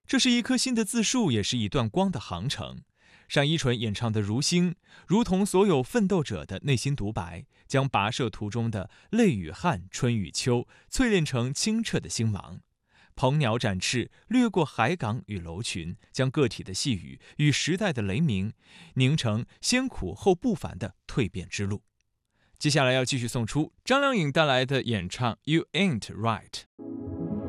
这是一棵新的自述，也是一段光的航程。单依纯演唱的《如星》，如同所有奋斗者的内心独白，将跋涉途中的泪与汗、春与秋淬炼成清澈的星芒。鹏鸟展翅，掠过海港与楼群，将个体的细语与时代的雷鸣凝成先苦后不凡的蜕变之路。接下来要继续送出张靓颖带来的演唱《You Ain't Right》。